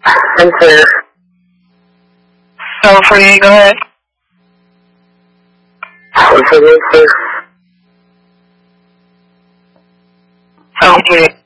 I'm clear. So for you, go ahead. I'm clear. Sound clear.